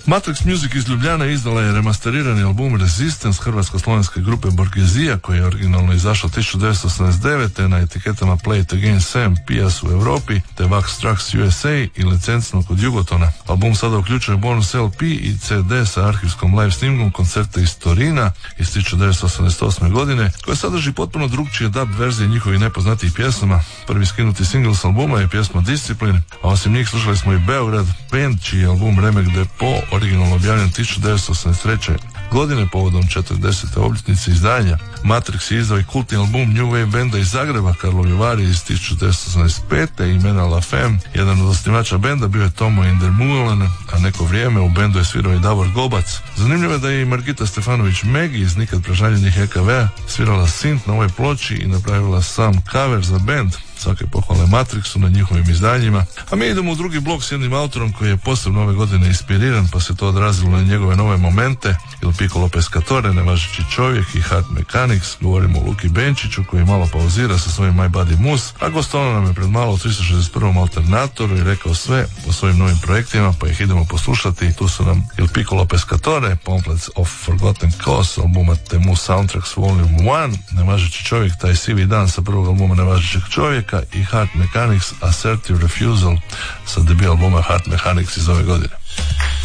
Matrix Music iz Ljubljana izdala je remasterirani album Resistance hrvatsko-slovenske grupe Borgezija, koji je originalno izašao 1989. na etiketama Play It Again Sam, Pias u Europi, te Wax Trax USA i licencno kod Jugotona. Album sada uključuje bonus LP i CD sa arhivskom live snimkom koncerta iz Torina iz 1988. godine, koja sadrži potpuno drugčije dub verzije njihovih nepoznatijih pjesama. Prvi skinuti singl s albuma je pjesma Discipline, a osim njih slušali smo i Beograd band, čiji je album Remek Depo originalno objavljen 1983. godine povodom 40. obljetnice izdanja. Matrix je izdao i kultni album New Wave benda iz Zagreba, Karlovi Vari iz 1985. imena La Femme. Jedan od osnivača benda bio je Tomo Indermulen, a neko vrijeme u bendu je svirao i Davor Gobac. Zanimljivo je da je i Margita Stefanović Megi iz nikad prežaljenih EKV svirala synth na ovoj ploči i napravila sam cover za bend. Svake pohvale Matrixu na njihovim izdanjima. A mi idemo u drugi blok s jednim autorom koji je posebno ove godine inspiriran, pa se to odrazilo na njegove nove momente. Il Piccolo Pescatore, Nevažeći čovjek i Heart Mechanics. Govorimo o Luki Benčiću koji malo pauzira sa svojim My Body Moose, a gostovao nam je pred malo u 361. Alternatoru i rekao sve o svojim novim projektima, pa ih idemo poslušati. Tu su nam Il Piccolo Pescatore, Pamphlets of Forgotten Cause, albuma The Moose Soundtracks Volume 1, Nevažeći čovjek, taj sivi dan sa prvog albuma Nevažećeg čovjeka, i Heart Mechanics Assertive Refusal sa debut albuma Heart Mechanics iz ove godine.